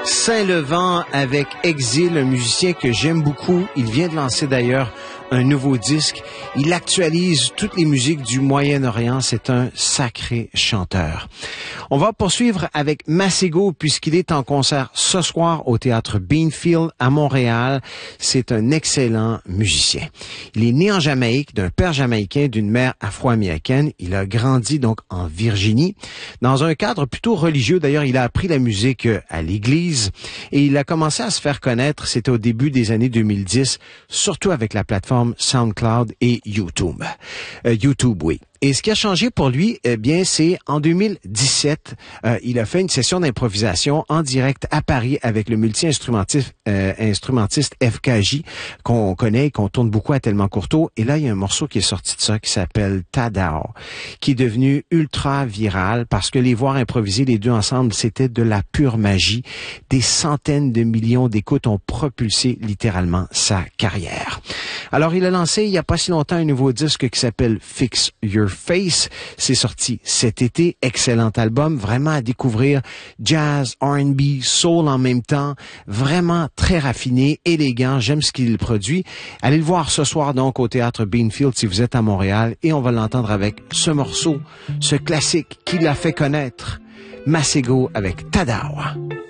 Saint-Levant avec Exil, un musicien que j'aime beaucoup. Il vient de lancer d'ailleurs un nouveau disque. Il actualise toutes les musiques du Moyen-Orient. C'est un sacré chanteur. On va poursuivre avec Masego puisqu'il est en concert ce soir au Théâtre Beanfield à Montréal. C'est un excellent musicien. Il est né en Jamaïque d'un père jamaïcain, d'une mère afro-américaine. Il a grandi donc en Virginie dans un cadre plutôt religieux. D'ailleurs, il a appris la musique à l'église et il a commencé à se faire connaître. C'était au début des années 2010, surtout avec la plateforme SoundCloud et YouTube. Oui. Et ce qui a changé pour lui, eh bien, c'est en 2017, il a fait une session d'improvisation en direct à Paris avec le multi-instrumentiste FKJ qu'on connaît et qu'on tourne beaucoup à Tellement Courteau. Et là, il y a un morceau qui est sorti de ça qui s'appelle Tadao, qui est devenu ultra viral parce que les voir improviser les deux ensemble, c'était de la pure magie. Des centaines de millions d'écoutes ont propulsé littéralement sa carrière. Alors, il a lancé il y a pas si longtemps un nouveau disque qui s'appelle Fix Your Face. C'est sorti cet été. Excellent album. Vraiment à découvrir. Jazz, R&B, soul en même temps. Vraiment très raffiné, élégant. J'aime ce qu'il produit. Allez le voir ce soir donc au Théâtre Beanfield si vous êtes à Montréal et on va l'entendre avec ce morceau, ce classique qui l'a fait connaître. Masego avec Tadao.